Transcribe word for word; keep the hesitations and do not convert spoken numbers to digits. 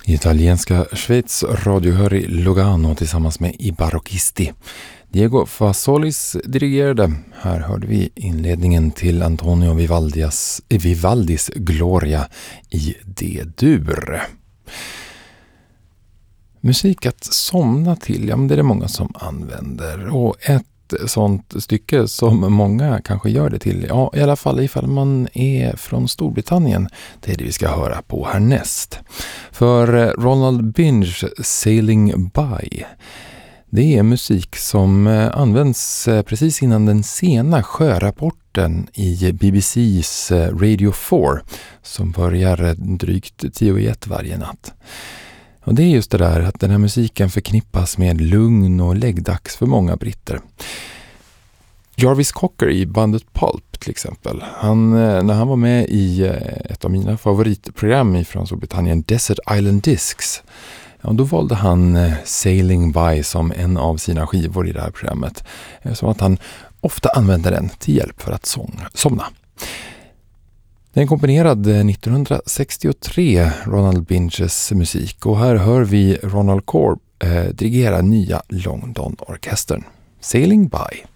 Italienska Schweiz radiohör i Lugano tillsammans med I Barocchisti. Diego Fasolis dirigerade. Här hörde vi inledningen till Antonio Vivaldias, Vivaldis Gloria i D-dur. Musik att somna till, ja men det är det många som använder. Och ett sånt stycke som många kanske gör det till, ja i alla fall ifall man är från Storbritannien, det är det vi ska höra på härnäst. För Ronald Binge, Sailing By, det är musik som används precis innan den sena sjörapporten i B B C's Radio fyra som börjar drygt tio i ett varje natt. Och det är just det där att den här musiken förknippas med lugn och läggdags för många britter. Jarvis Cocker i bandet Pulp till exempel. Han, när han var med i ett av mina favoritprogram från Storbritannien, Desert Island Discs, ja, då valde han Sailing By som en av sina skivor i det här programmet. Så att han ofta använde den till hjälp för att sång, somna. Den är komponerad nittonhundrasextiotre, Ronald Binges musik, och här hör vi Ronald Corr eh, dirigera nya London-orkestern. Sailing By.